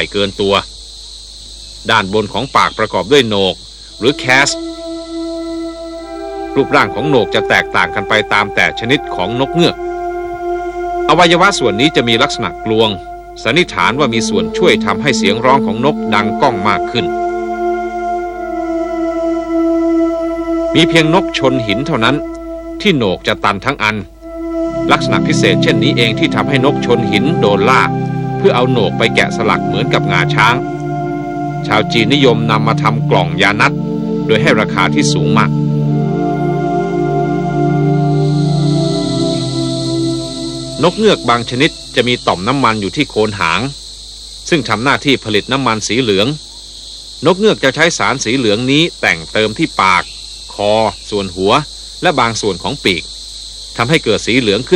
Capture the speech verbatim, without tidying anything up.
เกินตัวด้านบนของปากประกอบด้วยโหนกหรือแคสรูปร่างของโหนกจะแตกต่างกันไปตามแต่ชนิดของนกเงือกอวัยวะส่วนนี้จะมีลักษณะกลวงสันนิษฐานว่ามีส่วนช่วยทำให้เสียงร้องของนกดังก้องมากขึ้นมีเพียงนกชนหินเท่านั้นที่โหนกจะตันทั้งอันลักษณะพิเศษเช่นนี้เองที่ทำให้นกชนหินโดนล่าเพื่อเอาโหนกไปแกะสลักเหมือนกับงาช้างชาวจีนนิยมนำมาทำกล่องยานัตโดยให้ราคาที่สูงมากนกเงือกบางชนิดจะมีต่อมน้ำมันอยู่ที่โคนหางซึ่งทำหน้าที่ผลิตน้ำมันสีเหลืองนกเงือกจะใช้สารสีเหลืองนี้แต่งเติมที่ปากคอส่วนหัวและบางส่วนของปีกทำให้เกิดสีเหลืองขึ้น